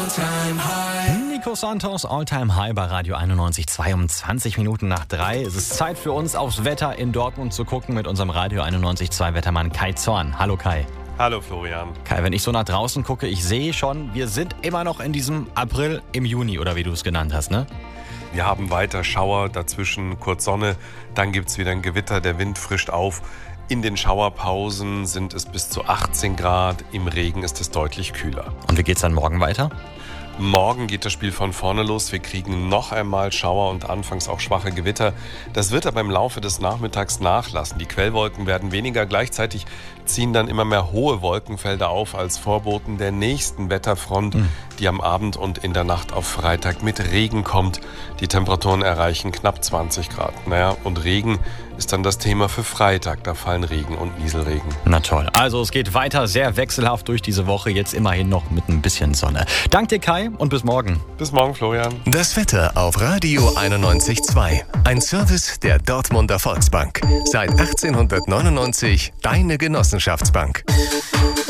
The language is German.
Nico Santos, All-Time High bei Radio 91, 22 Minuten nach 3. Es ist Zeit für uns, aufs Wetter in Dortmund zu gucken mit unserem Radio 91.2 Wettermann Kai Zorn. Hallo Kai. Hallo Florian. Kai, wenn ich so nach draußen gucke, ich sehe schon, wir sind immer noch in diesem April im Juni oder wie du es genannt hast, ne? Wir haben weiter Schauer, dazwischen kurz Sonne, dann gibt es wieder ein Gewitter, der Wind frischt auf. In den Schauerpausen sind es bis zu 18 Grad, im Regen ist es deutlich kühler. Und wie geht's dann morgen weiter? Morgen geht das Spiel von vorne los. Wir kriegen noch einmal Schauer und anfangs auch schwache Gewitter. Das wird aber im Laufe des Nachmittags nachlassen. Die Quellwolken werden weniger. Gleichzeitig ziehen dann immer mehr hohe Wolkenfelder auf als Vorboten der nächsten Wetterfront, die am Abend und in der Nacht auf Freitag mit Regen kommt. Die Temperaturen erreichen knapp 20 Grad. Und Regen ist dann das Thema für Freitag. Da fallen Regen und Nieselregen. Na toll. Also es geht weiter sehr wechselhaft durch diese Woche. Jetzt immerhin noch mit ein bisschen Sonne. Dank dir, Kai, und bis morgen. Bis morgen, Florian. Das Wetter auf Radio 91.2. Ein Service der Dortmunder Volksbank. Seit 1899 deine Genossenschaftsbank.